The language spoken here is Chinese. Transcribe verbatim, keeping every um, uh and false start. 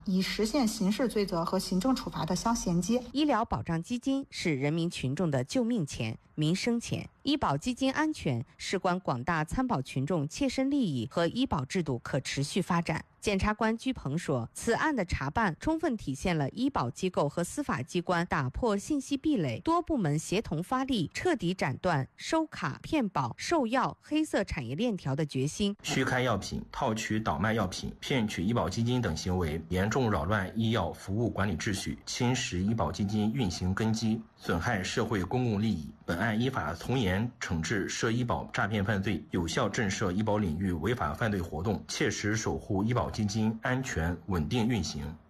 以实现刑事罪责和行政处罚的相衔接。 医疗保障基金是人民群众的救命钱、民生钱，医保基金安全事关广大参保群众切身利益和医保制度可持续发展。检察官居鹏说，此案的查办充分体现了医保机构和司法机关打破信息壁垒、多部门协同发力、彻底斩断收卡、骗保、售药黑色产业链条的决心。 虚开药品、套取倒卖药品、骗取医保基金等行为，严重扰乱医药服务管理秩序，侵蚀医保基金运行根基，损害社会公共利益。本案依法从严惩治涉医保诈骗犯罪，有效震慑医保领域违法犯罪活动，切实守护医保基金安全稳定运行。